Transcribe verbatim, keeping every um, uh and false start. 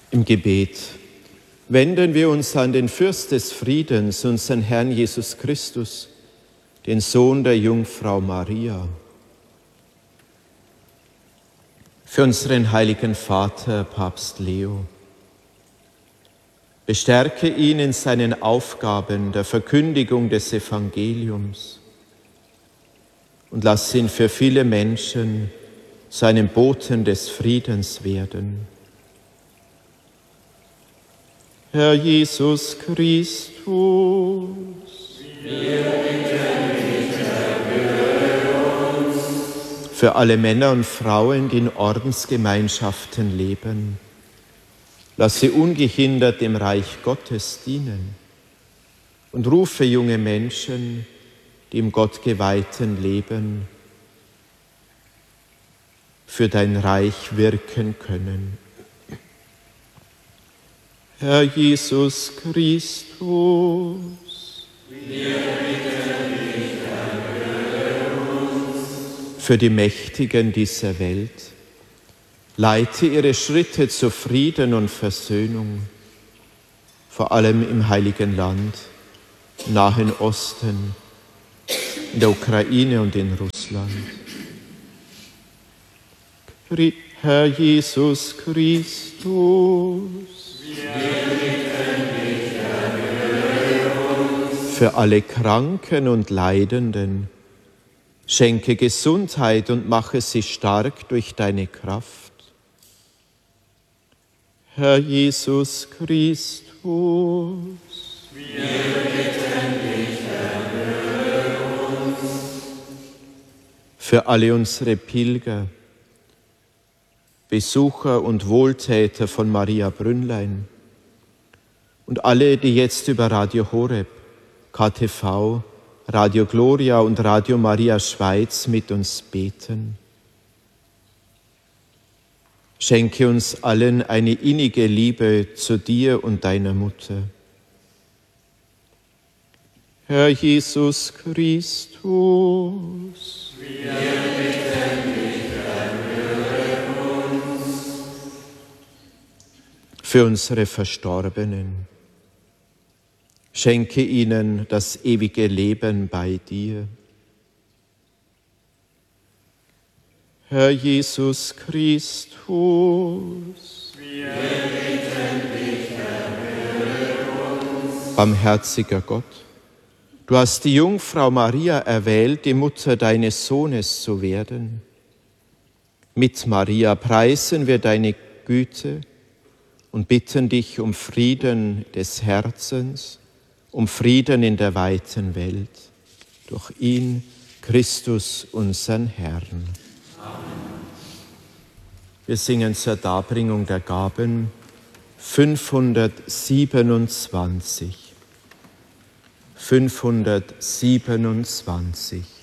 Im Gebet wenden wir uns an den Fürst des Friedens, unseren Herrn Jesus Christus, den Sohn der Jungfrau Maria. Für unseren heiligen Vater, Papst Leo. Bestärke ihn in seinen Aufgaben der Verkündigung des Evangeliums und lass ihn für viele Menschen zu einem Boten des Friedens werden. Herr Jesus Christus, wir bitten dich, erhöre uns. Für alle Männer und Frauen, die in Ordensgemeinschaften leben, lass sie ungehindert dem Reich Gottes dienen und rufe junge Menschen, die im gottgeweihten Leben für dein Reich wirken können. Herr Jesus Christus, wir bitten dich, erhöre uns. Für die Mächtigen dieser Welt, leite ihre Schritte zu Frieden und Versöhnung, vor allem im Heiligen Land, im Nahen Osten, in der Ukraine und in Russland. Herr Jesus Christus, wir bitten dich, erhöre uns. Für alle Kranken und Leidenden, schenke Gesundheit und mache sie stark durch deine Kraft. Herr Jesus Christus, wir bitten dich, erhöre uns. Für alle unsere Pilger, Besucher und Wohltäter von Maria Brünnlein und alle, die jetzt über Radio Horeb, K T V, Radio Gloria und Radio Maria Schweiz mit uns beten. Schenke uns allen eine innige Liebe zu dir und deiner Mutter. Herr Jesus Christus, wir bitten dich, erhöre uns. Für unsere Verstorbenen, schenke ihnen das ewige Leben bei dir. Herr Jesus Christus, wir bitten dich, erhöre uns. Barmherziger Gott, du hast die Jungfrau Maria erwählt, die Mutter deines Sohnes zu werden. Mit Maria preisen wir deine Güte und bitten dich um Frieden des Herzens, um Frieden in der weiten Welt. Durch ihn, Christus, unseren Herrn. Wir singen zur Darbringung der Gaben fünfhundertsiebenundzwanzig. fünfhundertsiebenundzwanzig.